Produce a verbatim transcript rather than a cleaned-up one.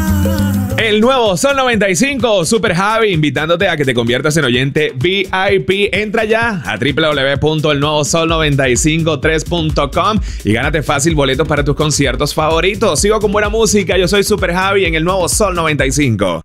El nuevo Sol noventa y cinco, Super Javi, invitándote a que te conviertas en oyente V I P. Entra ya a doble u doble u doble u punto el nuevo sol noventa y cinco tres punto com y gánate fácil boletos para tus conciertos favoritos. Sigo con buena música, yo soy Super Javi en el nuevo Sol noventa y cinco.